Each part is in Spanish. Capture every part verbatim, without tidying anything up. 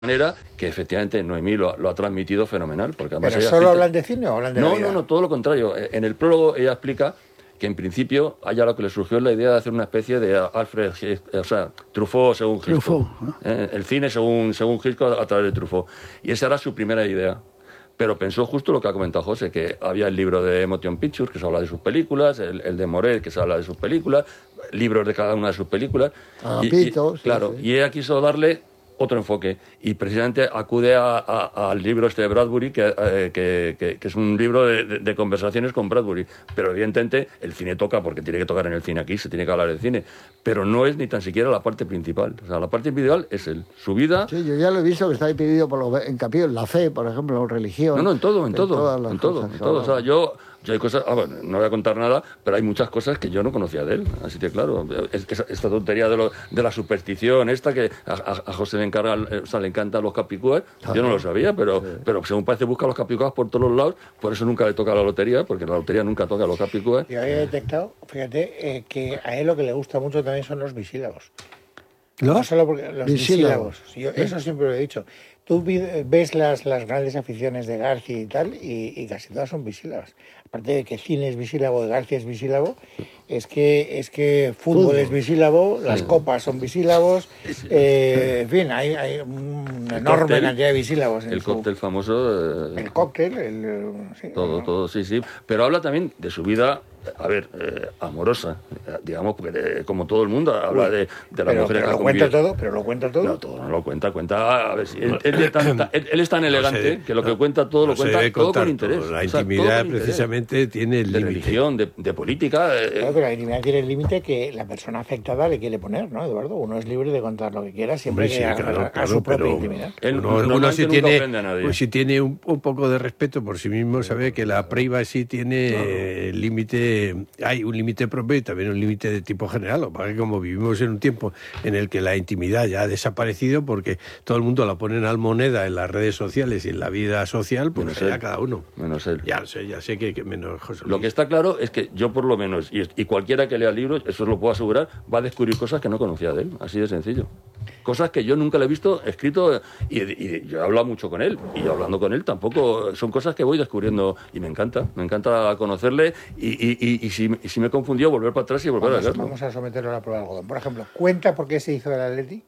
manera que efectivamente Noemí lo, lo ha transmitido fenomenal. Porque además ¿Pero ella solo explica... hablan de cine o hablan de no, la vida? No, no, todo lo contrario. En el prólogo ella explica que en principio a ella lo que le surgió es la idea de hacer una especie de Alfred, o sea, Truffaut según Hitchcock. Truffaut, ¿no? Eh, el cine según, según Hitchcock a través de Truffaut. Y esa era su primera idea. Pero pensó justo lo que ha comentado José, que había el libro de Motion Pictures, que se habla de sus películas, el, el de Morel, que se habla de sus películas, libros de cada una de sus películas. Ah, y, Pito, y, sí, claro, sí. y ella quiso darle otro enfoque y precisamente acude a, a, al libro este de Bradbury que, eh, que, que, que es un libro de, de, de conversaciones con Bradbury, pero evidentemente el cine toca porque tiene que tocar en el cine aquí, se tiene que hablar del cine, pero no es ni tan siquiera la parte principal, o sea, la parte principal es él, su vida. Sí, yo ya lo he visto que está ahí pedido por los hincapié en la fe, por ejemplo, en religión. No, no, en todo, en, en todo, en todo, cosas, en todo, o sea, yo Yo hay cosas, ah, bueno, no voy a contar nada, pero hay muchas cosas que yo no conocía de él, así que claro, es, es, esta tontería de, lo, de la superstición esta que a, a, a José le encarga, o sea, le encantan los capicúas, ah, yo no lo sabía, pero, sí. pero según parece busca los capicúas por todos los lados, por eso nunca le toca la lotería, porque la lotería nunca toca a los capicúas. Yo había detectado, fíjate, eh, que a él lo que le gusta mucho también son los bisílabos. ¿Los? No solo porque los bisílabos. bisílabos. Yo, eso siempre lo he dicho. Tú ves las, las grandes aficiones de García y tal, y, y casi todas son bisílabas. Aparte de que cine es bisílabo, García es bisílabo, es que, es que fútbol, fútbol es bisílabo, las sí. copas son bisílabos, eh, en fin, hay, hay una enorme cóctel, cantidad de bisílabos. El su... cóctel famoso. Eh, el cóctel, el, sí, todo, ¿no? todo, sí, sí. Pero habla también de su vida, a ver, eh, amorosa, digamos, porque eh, como todo el mundo habla de, de las pero, mujeres pero que lo cuenta todo, pero lo cuenta todo. No, todo no lo cuenta, cuenta, a ver, si él, él, es tan, él, él es tan elegante no sé, que lo que cuenta todo no lo cuenta todo con interés. Todo. La intimidad o sea, precisamente tiene el límite. De religión, de, de política. Eh, claro, pero la intimidad tiene el límite que la persona afectada le quiere poner, ¿no, Eduardo? Uno es libre de contar lo que quiera, siempre Hombre, que sí, a, claro, a, a claro, su propia pero intimidad. Él, uno, uno, uno si tiene, pues, si tiene un, un poco de respeto por sí mismo, sabe que la privacy tiene claro. límite, hay un límite propio y también un límite de tipo general. Lo que pasa es que como vivimos en un tiempo en el que la intimidad ya ha desaparecido porque todo el mundo la pone en almoneda en las redes sociales y en la vida social, pues menos allá él. Cada uno. Menos él. Ya sé, ya sé que, que menos José Luis. Lo que está claro es que yo por lo menos, y, y cualquiera que lea el libro, eso lo puedo asegurar, va a descubrir cosas que no conocía de él, así de sencillo. Cosas que yo nunca le he visto escrito, y, y yo he hablado mucho con él, y hablando con él tampoco, son cosas que voy descubriendo, y me encanta, me encanta conocerle, y, y, y, y, si, y si me confundió, volver para atrás y volver vamos, a leerlo. Vamos a someterlo a la prueba de algodón. Por ejemplo, ¿cuenta por qué se hizo el Atleti?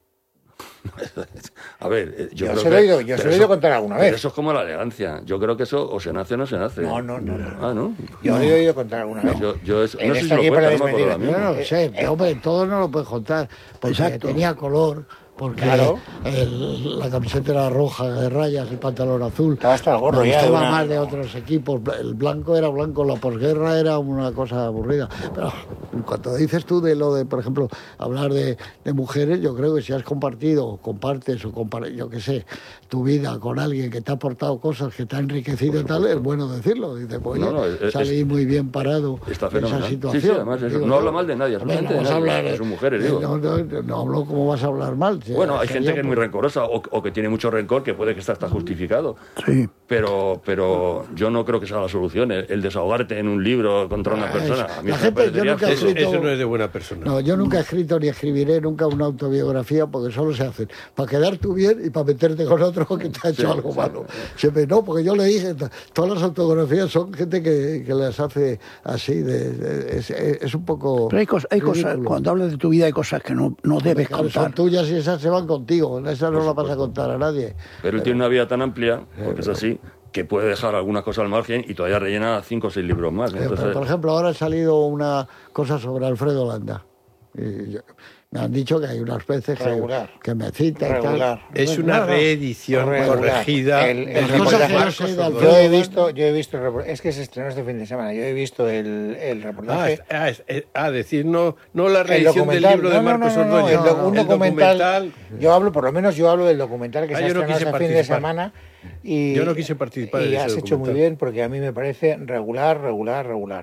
A ver, yo, yo creo se lo he oído, yo se lo he oído contar alguna vez. Pero eso es como la elegancia. Yo creo que eso o se nace o no se nace. No, no, no. no. Ah, ¿no? Yo lo he oído contar alguna vez. Yo, yo eso, no sé si lo cuenta, no me acuerdo no, no, no sé, pero hombre, todo no lo puedes contar. Porque Exacto. tenía color, porque claro. el, la camiseta era roja de rayas, el pantalón azul. Estaba hasta el gorro ya. Estaba una... más de otros equipos. El blanco era blanco, la posguerra era una cosa aburrida. Pero cuando dices tú de lo de, por ejemplo, hablar de, de mujeres, yo creo que si has compartido, o compartes, o compar yo qué sé, tu vida con alguien que te ha aportado cosas, que te ha enriquecido y tal, es bueno decirlo. Dice, pues no, no, es, salí es, muy bien parado está en esa situación. Sí, sí, además, eso, digo, no habla mal de nadie, solamente no, de, nadie, hablar, de sus mujeres, digo. No, no, no hablo como vas a hablar mal. Bueno, hay gente que es muy rencorosa o, o que tiene mucho rencor, que puede que está, está justificado. Sí. Pero, pero yo no creo que sea la solución, el, el desahogarte en un libro contra una persona. A mí la gente, yo nunca he escrito, eso no es de buena persona. No, yo nunca he escrito ni escribiré nunca una autobiografía porque solo se hacen para quedar tú bien y para meterte con otro que te ha hecho sí, algo sí. malo. Siempre, no, porque yo le dije, todas las autobiografías son gente que, que las hace así, de, de, es, es un poco... Pero hay, cos, hay cosas, cuando hablas de tu vida hay cosas que no, no debes claro, contar. Son tuyas y esas se van contigo, esas no las vas a contar a nadie. Pero, pero él tiene una vida tan amplia, porque es así, que puede dejar algunas cosas al margen y todavía rellena cinco o seis libros más. Entonces... Pero, por ejemplo, ahora ha salido una cosa sobre Alfredo Landa. Y yo, me han dicho que hay unas veces que, que me cita y tal. Es una reedición regular. corregida. El, el el reportaje, yo he visto, yo he visto el reportaje, es que se estrenó este fin de semana. Yo he visto el, el reportaje. Ah, es, ah, es, ah, decir, no, no la reedición del libro de no, Marcos no, no, Ordóñez. No, no, no, un el documental, documental. Yo hablo, por lo menos yo hablo del documental que ah, se ha estrenado este fin de semana. Y, yo no quise participar y de ese has hecho muy bien porque a mí me parece regular, regular, regular.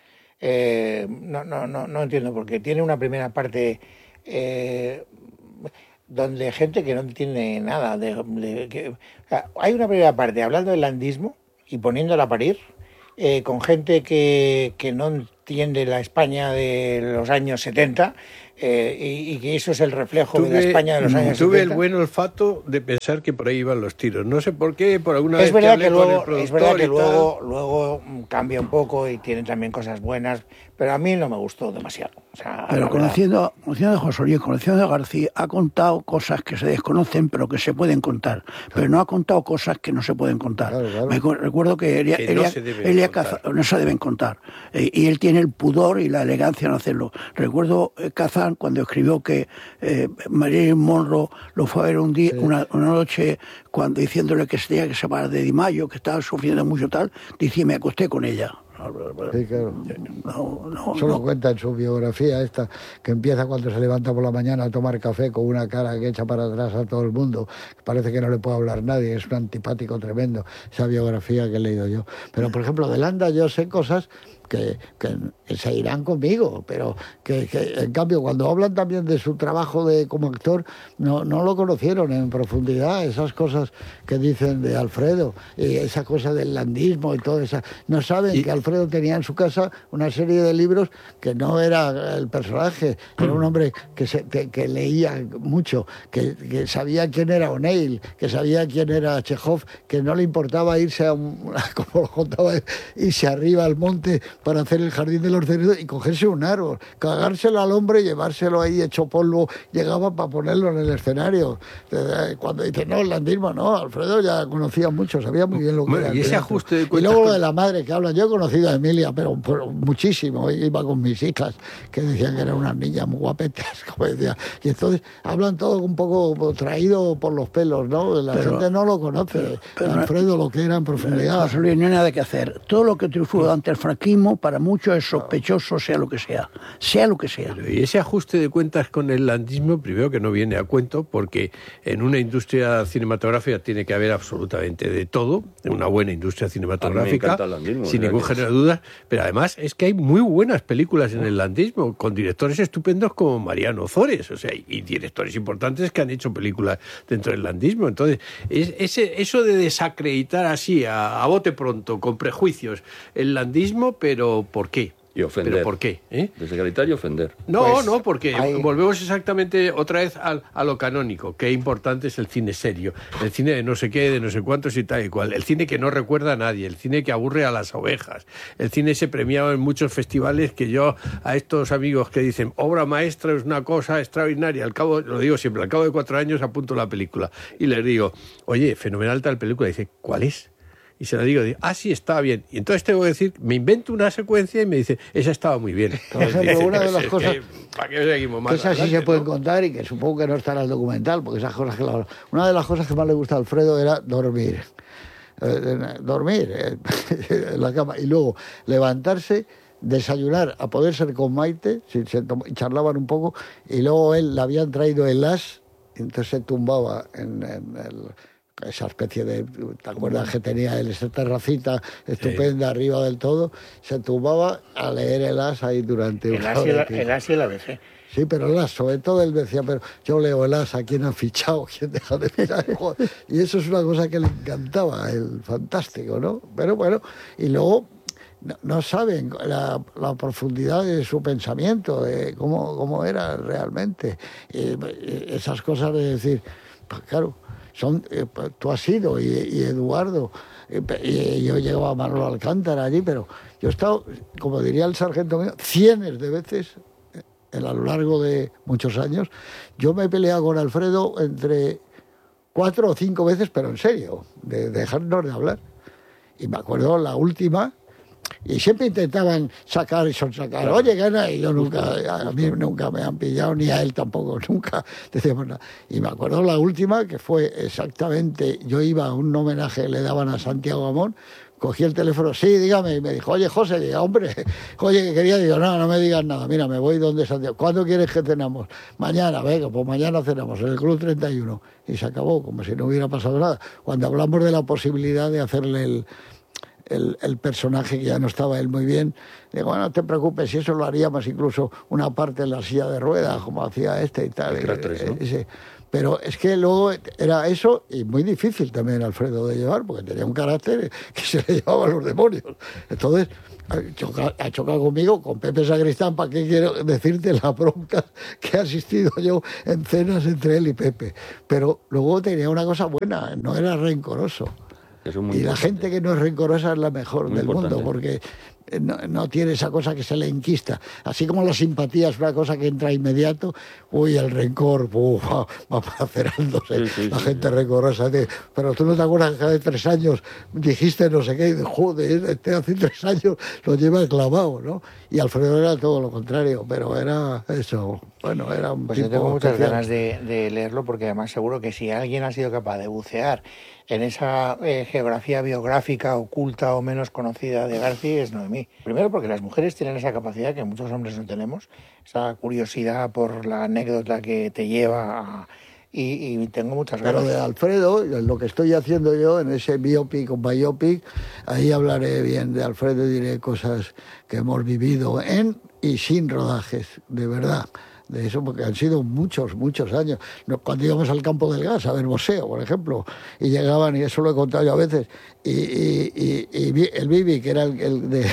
Eh, no, no, no, no entiendo porque tiene una primera parte. Eh, donde gente que no entiende nada de, de, que, o sea, hay una primera parte hablando del landismo y poniéndola a parir eh, con gente que, que no entiende la España de los años setenta eh, y, y que eso es el reflejo tuve, de la España de los años tuve setenta. el buen olfato de pensar que por ahí iban los tiros. No sé por qué, por alguna Es vez que verdad hablé que con el luego, productor es verdad que y tal. luego, luego cambia un poco y tiene también cosas buenas, pero a mí no me gustó demasiado. O sea, Pero la conociendo, conociendo a José Luis, conociendo a García, ha contado cosas que se desconocen, pero que se pueden contar. Pero no ha contado cosas que no se pueden contar. Claro, claro. Me cu- recuerdo que Elia, Que no Elia- se deben Elia contar. Kazan- no se deben contar. Eh, y él tiene el pudor y la elegancia en hacerlo. Recuerdo eh, Kazan cuando escribió que eh, Marilyn Monroe lo fue a ver un día, una, una noche, cuando diciéndole que se tenía que separar de Di Maio, que estaba sufriendo mucho tal, dice, me acosté con ella. Sí, claro. No, no, Eso lo no. cuenta en su biografía esta, que empieza cuando se levanta por la mañana a tomar café con una cara que echa para atrás a todo el mundo. Parece que no le puede hablar nadie, es un antipático tremendo, esa biografía que he leído yo. Pero, por ejemplo, de Landa yo sé cosas que, que se irán conmigo, pero que, que en cambio cuando hablan también de su trabajo de como actor, no, no lo conocieron en profundidad, esas cosas que dicen de Alfredo, y esa cosa del landismo y todo eso. No saben Y- que Alfredo tenía en su casa una serie de libros que no era el personaje, era un hombre que, se, que, que leía mucho, que, que sabía quién era O'Neill, que sabía quién era Chekhov, que no le importaba irse a un, como lo contaba, él, irse arriba al monte para hacer el jardín de los cerdos y cogerse un árbol, cagárselo al hombre y llevárselo ahí hecho polvo, llegaba para ponerlo en el escenario. Cuando dice, no, el landismo, no, Alfredo ya conocía mucho, sabía muy bien lo que Bueno, era. y ese teatro. ajuste de Y cuentas luego lo con- de la madre que hablan, yo he conocido a Emilia, pero, pero muchísimo, iba con mis hijas, que decían que era una niña muy guapetas, como decía. Y entonces hablan todo un poco traído por los pelos, ¿no? La Pero- gente no lo conoce, pero- pero- Alfredo, lo que era en profundidad. José Luis, no hay nada que hacer. Todo lo que triunfó ante el franquismo, para muchos es sospechoso, sea lo que sea. Sea lo que sea. Y ese ajuste de cuentas con el landismo, primero que no viene a cuento, porque en una industria cinematográfica tiene que haber absolutamente de todo, una buena industria cinematográfica, encanta el landismo, sin o sea ningún que- género de dudas, pero además es que hay muy buenas películas en el landismo, con directores estupendos como Mariano Ozores, o sea, y, y directores importantes que han hecho películas dentro del landismo. Entonces, es, ese, eso de desacreditar así, a, a bote pronto, con prejuicios, el landismo, pero ¿por qué? Y ofender. ¿Pero por qué? ¿Eh? Desacreditar y ofender. No, Pues, no, porque hay- volvemos exactamente otra vez al, a lo canónico. Qué importante es el cine serio, el cine de no sé qué, de no sé cuántos y tal y cual, el cine que no recuerda a nadie, el cine que aburre a las ovejas, el cine ese premiado en muchos festivales que yo a estos amigos que dicen obra maestra es una cosa extraordinaria, al cabo, lo digo siempre, al cabo de cuatro años apunto la película y les digo, oye, fenomenal tal película, y dice, ¿cuál es? Y se la digo, digo, ah, sí, estaba bien. Y entonces tengo que decir, me invento una secuencia y me dice, esa estaba muy bien. Por ejemplo, una de las Es cosas- que, ¿para qué seguimos más Que esas sí adelante, se pueden no? contar y que supongo que no estará en el documental, porque esas cosas que la... Una de las cosas que más le gusta a Alfredo era dormir. Eh, dormir eh, en la cama y luego levantarse, desayunar, a poder ser con Maite, si se tom- charlaban un poco, y luego él le habían traído el as, entonces se tumbaba en, en el... esa especie de, ¿te acuerdas que tenía él esa terracita estupenda sí. arriba del todo? Se tumbaba a leer el as ahí durante el una as y hora. el, el as y el A B C. Sí, pero el as, sobre todo él decía, pero yo leo el as, ¿a quién han fichado? ¿Quién deja de fichar? Y eso es una cosa que le encantaba, el fantástico, ¿no? Pero bueno, y luego no, no saben la, la profundidad de su pensamiento, de cómo, cómo era realmente. Y, y esas cosas de decir, pues claro, son, eh, tú has ido y, y Eduardo, y, y yo llegaba a Manolo Alcántara allí, pero yo he estado, como diría el sargento mío, cientos de veces a lo largo de muchos años. Yo me he peleado con Alfredo entre cuatro o cinco veces, pero en serio, de dejarnos de hablar. Y me acuerdo la última, y siempre intentaban sacar y sonsacar. Claro. Oye, gana, y yo nunca, a mí nunca me han pillado, ni a él tampoco, nunca decíamos nada. Y me acuerdo la última, que fue exactamente, yo iba a un homenaje que le daban a Santiago Amón, cogí el teléfono, sí, dígame, y me dijo, oye, José, diga, hombre, oye, que quería, digo, no, no me digas nada, mira, me voy donde Santiago, ¿cuándo quieres que cenamos? Mañana, venga, pues mañana cenamos, en el Club treinta y uno, y se acabó, como si no hubiera pasado nada. Cuando hablamos de la posibilidad de hacerle el, el, el personaje, que ya no estaba él muy bien, digo, bueno, no te preocupes, si eso lo haríamos incluso una parte en la silla de ruedas, como hacía este y tal. El Cratres, ¿no? Ese. Pero es que luego era eso, y muy difícil también Alfredo de llevar, porque tenía un carácter que se le llevaba a los demonios. Entonces, choca, ha chocado conmigo, con Pepe Sacristán, ¿para qué quiero decirte la bronca que he asistido yo en cenas entre él y Pepe? Pero luego tenía una cosa buena, no era rencoroso. Eso es muy y la importante. gente que no es rencorosa es la mejor Muy del importante. mundo, porque no, no tiene esa cosa que se le enquista. Así como la simpatía es una cosa que entra inmediato, uy, el rencor, uf, va, va macerándose. Sí, sí, la sí, gente sí. rencorosa. De, pero tú no te acuerdas que hace tres años dijiste no sé qué, y de, joder, este hace tres años lo lleva clavado, ¿no? Y Alfredo era todo lo contrario, pero era eso. Bueno, era un Pues tipo yo tengo muchas especial. ganas de, de leerlo, porque además seguro que si alguien ha sido capaz de bucear en esa eh, geografía biográfica oculta o menos conocida de García es Noemí. Primero porque las mujeres tienen esa capacidad que muchos hombres no tenemos, esa curiosidad por la anécdota que te lleva a... Y, y tengo muchas Pero ganas. de Alfredo, lo que estoy haciendo yo en ese biopic o biopic, ahí hablaré bien de Alfredo y diré cosas que hemos vivido en y sin rodajes, de verdad. De eso, porque han sido muchos, muchos años. Cuando íbamos al Campo del Gas a ver boxeo, por ejemplo, y llegaban, y eso lo he contado yo a veces, y, y, y, y el Bibi, que era el, el de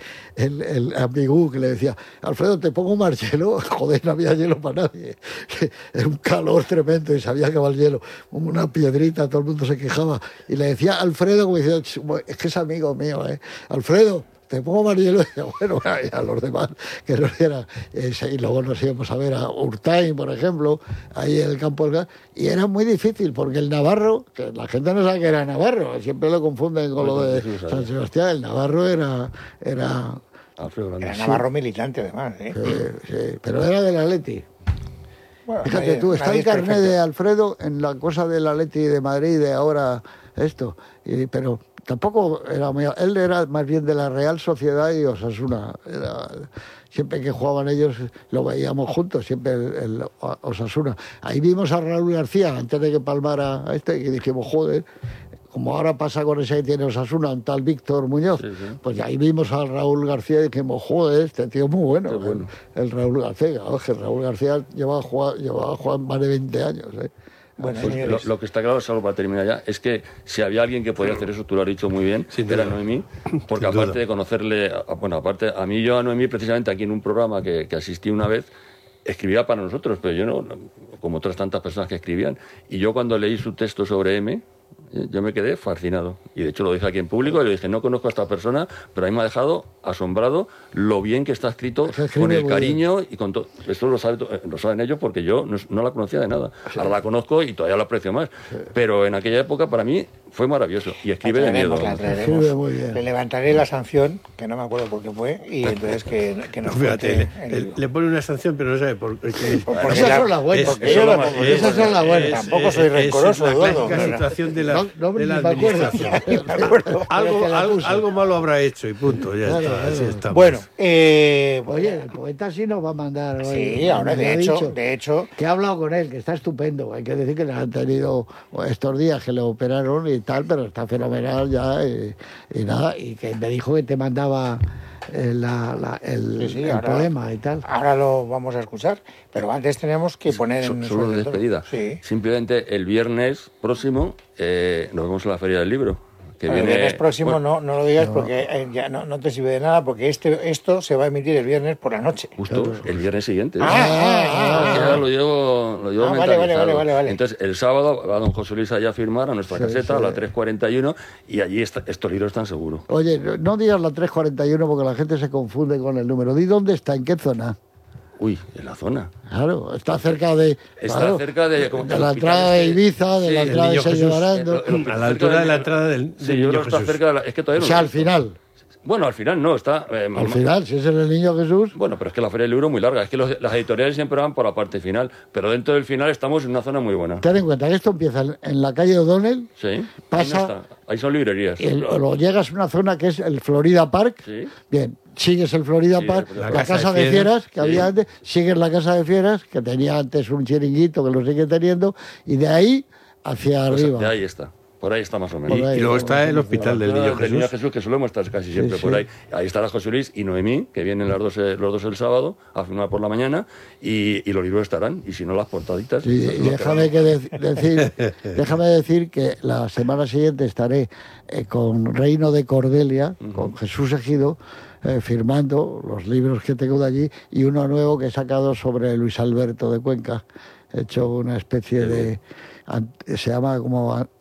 el, el amigú, que le decía, Alfredo, ¿te pongo más hielo? Joder, no había hielo para nadie. Era un calor tremendo y sabía que va el hielo. Una piedrita, todo el mundo se quejaba. Y le decía a Alfredo, como decía, es que es amigo mío, ¿eh? Alfredo, te pongo más hielo, y bueno, a los demás que no era. Y luego nos íbamos a ver a Urtain, por ejemplo, ahí en el Campo del Gas, y era muy difícil, porque el Navarro, que la gente no sabe que era Navarro, siempre lo confunden con lo de San Sebastián, el Navarro era... era Alfredo Grande. Era Navarro militante, además. ¿eh? sí, sí, pero era del Atleti. Bueno, Fíjate nadie- tú, está nadie el es carnet perfecto. de Alfredo en la cosa del Atleti de Madrid de ahora esto, y, pero tampoco era muy... Él era más bien de la Real Sociedad y Osasuna. Era, siempre que jugaban ellos lo veíamos juntos, siempre el, el Osasuna. Ahí vimos a Raúl García antes de que palmara a este, y dijimos, joder, como ahora pasa con ese que tiene Osasuna, un tal Víctor Muñoz, Sí, sí. pues ahí vimos a Raúl García y dijimos, joder, este tío es muy bueno. Qué bueno. El, el Raúl García, oye, Raúl García llevaba jugando, llevaba jugando más de veinte años. ¿eh? Bueno, Pues lo, señores, lo que está claro, solo para terminar ya, es que si había alguien que podía hacer eso, tú lo has dicho muy bien, Sin era duda. Noemí, porque Sin duda. aparte de conocerle, a- bueno, aparte, a mí yo a Noemí, precisamente aquí en un programa que, que asistí una vez, escribía para nosotros, pero yo no, no- como otras tantas personas que escribían, y yo cuando leí su texto sobre M, eh, yo me quedé fascinado, y de hecho lo dije aquí en público, y le dije, no conozco a esta persona, pero a mí me ha dejado asombrado lo bien que está escrito, Se escribe con el muy cariño y con todo. Esto lo, sabe, to- eh, lo saben ellos porque yo no, no la conocía de nada. Ahora la conozco y todavía la aprecio más. Pero en aquella época para mí fue maravilloso. Y escribe de miedo. la traeremos. Escribe muy bien. Le levantaré la sanción, que no me acuerdo por qué fue, y entonces que, que nos Fíjate, cuente le, el le- libro. le pone una sanción, pero no sabe por qué. Porque Esas la- son las buenas. porque Eso yo es la lo más- pongo. eso Esas son las buenas. Es- Tampoco es- soy es rencoroso, la Eduardo. clásica No, no. situación de la, No, no, de la ni me acuerdo. administración. Me acuerdo. algo, Pero que la algo, puso. algo malo habrá hecho y punto, ya Claro, está, claro. así estamos. Bueno, eh, Oye, el poeta sí nos va a mandar hoy. sí, ahora me de lo ha hecho, dicho. de hecho, Que he hablado con él, que está estupendo. Hay que decir que le han tenido estos días que le operaron y tal, pero está fenomenal ya. Y, y nada, y que me dijo que te mandaba eh, la, la- el, Sí, sí, el ahora- poema y tal. ahora lo vamos a escuchar, pero antes tenemos que poner So- en Solo de sobre todo- despedida. Sí. Simplemente el viernes próximo eh, nos vemos en la Feria del Libro. Que Bueno, el viene, viernes próximo bueno, no, no lo digas porque eh, ya no, no te sirve de nada, porque este esto se va a emitir el viernes por la noche. Justo el viernes siguiente. Ah, ah, ah, Ya lo llevo, lo llevo Ah, vale, vale, mentalizado. vale, vale, vale. Entonces, el sábado va don José Luis allá a firmar a nuestra Sí, caseta sí. a las tres cuarenta y uno y allí está- estos libros están seguros. Oye, no, no digas la tres cuarenta y uno porque la gente se confunde con el número. Di dónde está, en qué zona. Uy, en la zona. Claro, está cerca de. Está claro, cerca de... como que de el la hospital entrada de este- Ibiza, de Sí, la el entrada de Niño Sello Jesús. Barando. Eh, lo- A la altura de la entrada del, Sí, del yo Niño creo que está Jesús. cerca de la... Es que todavía O no sea, lo al he visto. final. Bueno, al final no, está... eh, Al ma- final, si es en el Niño Jesús. Bueno, pero es que la Feria del Libro es muy larga. Es que los- las editoriales siempre van por la parte final. Pero dentro del final estamos en una zona muy buena. Ten en cuenta que esto empieza en- en la calle O'Donnell. Sí. Ahí, Pasa- no está. Ahí son librerías. Y el- lo llegas a una zona que es el Florida Park. Sí. Bien, sigues el Florida Sí, Park, la la, Casa casa, de de Fieras, fieras, que había antes, sigues la casa de fieras, que tenía antes un chiringuito, que lo sigue teniendo, y de ahí hacia Pues arriba. de ahí está. Por ahí está más o menos. Y, y luego está el Hospital del Niño Jesús. Del Niño Jesús, que solemos estar casi siempre sí, por sí. ahí. Ahí estará José Luis y Noemí, que vienen las dos, los dos el sábado a firmar por la mañana, y, y los libros estarán, y si no, las portaditas. Sí, y déjame, que de, decir, déjame decir que la semana siguiente estaré eh, con Reino de Cordelia, uh-huh. con Jesús Ejido, eh, firmando los libros que tengo de allí, y uno nuevo que he sacado sobre Luis Alberto de Cuenca. He hecho una especie sí, de... se llama como